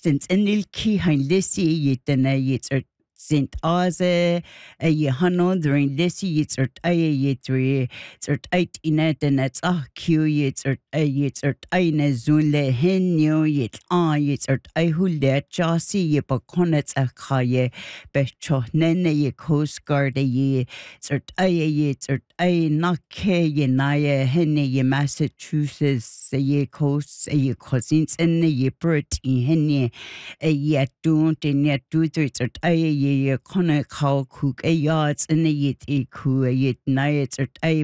Stens enilki hein lissi yitana yitsert Sint Aze Hano during this yitzert yitri zert ait inet and it's q yitzert eine zunle henyo yit yitzert hulde jasi yipakonets kaye becho nene ye coast guard ye zert yitzert nake ye naye hene ye Massachusetts ye coast ye cousins and ye brit hene yet don't in yet do zert ye kona kau cook yards in the yit yit night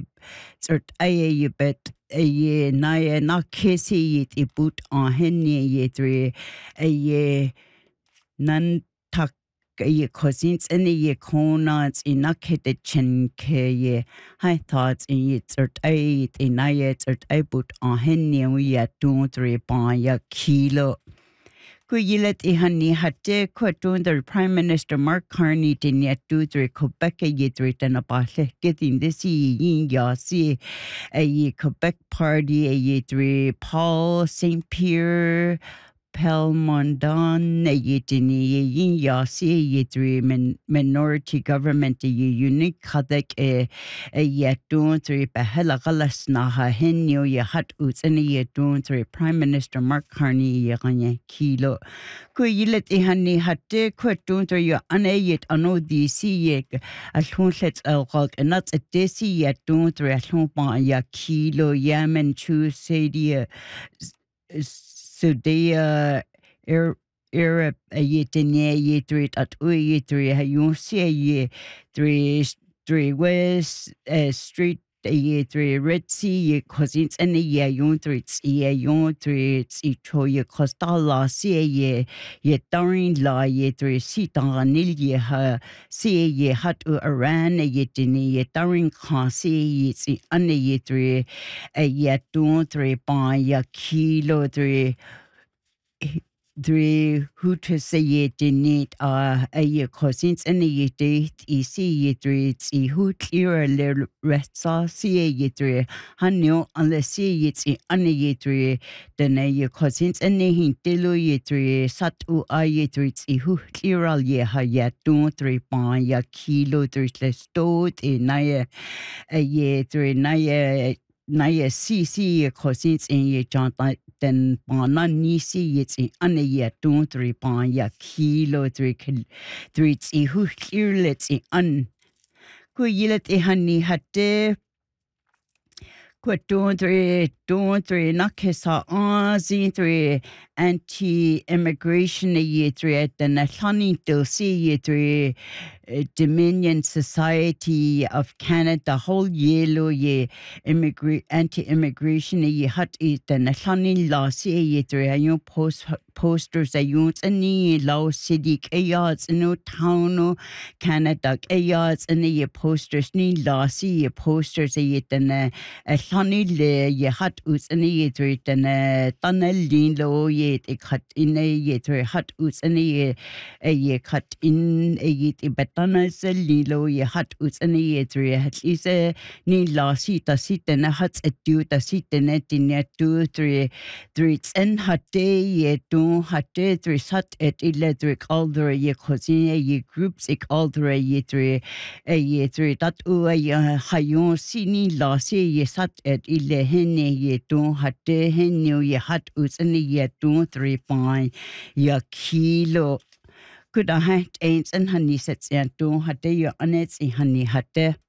ye bet ye naya not kissy yit boot on henny yitri ye nan tak ye cousins in the ye conas in a kid chin ye high thoughts in yit in naya boot on henny we yet don't by ya kilo. Kuyilet ihani hatte kwatun the Prime Minister Mark Carney din yet do the Quebec yitrit and a bahle getting this yin yasi a Quebec party a yitri Paul St. Pierre Pelmondon yitini yin yasi yitri minority government unique kadek yet don't three behela galas naha henyo ye hat uts and ye don't three Prime Minister Mark Carney yaganya kilo kuyilet ihani hatte kwatun three yo anayet ano DC ye alhunlet algok and that's a desi yet don't three alhumpa ya kilo yamen chu sadia Sudea Arab yetene yetrit at yetri hayunsia ye three West Street three Red Sea ye cousins and ye yon three cho ye costala see ye darin la ye three sita nil ye ha see ye hat Iran yetene ye darin khan see ye ane ye three ye don't three by ya kilo three who to say ye didn't a ye cousins and ye date see ye three who clear a little rest see ye three hanyo unless see ye ane ye three then ye cousins and ye tilo ye three sat ye three who clear all ye ha yet don't three by ya kilo three less toad ye three Naya CC cousins in ye John then Bana Nisi it's in ane ye don't three pan ya kilo three who clearlets in un kuyilet ihani hatte don't three nakesa three anti-immigration ye three the Nathani to see ye three Dominion Society of Canada whole yellow ye anti-immigration ye hat it the Nathani law see ye three you posters a youth any law city yards no town Canada yards and ye posters ni law see ye posters ye the Sunny le ye hat us and ye three the tunnel lo ye it cut in a ye three hat us and ye cut in a ye betana lilo ye hat us and ye three hat is a ni la sita sit and a hat a do the sit and it in yet 2 3 and hat day ye do hat three sat at electric alder ye cousin ye groups ik alder ye three that ye hayon sini la se ye sat at ile hene ye do hat henyo ye hat us and ye do 3 fine ya kilo could I had ain't and honey sets and do hat your honest honey hatte